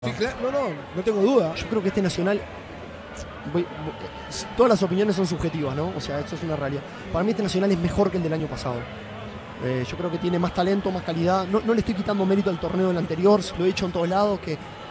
Sí, claro, no tengo duda. Yo creo que este Nacional, todas las opiniones son subjetivas, ¿no? O sea, eso es una realidad. Para mí este Nacional es mejor que el del año pasado. Yo creo que tiene más talento, más calidad. No le estoy quitando mérito al torneo del anterior, lo he dicho en todos lados, que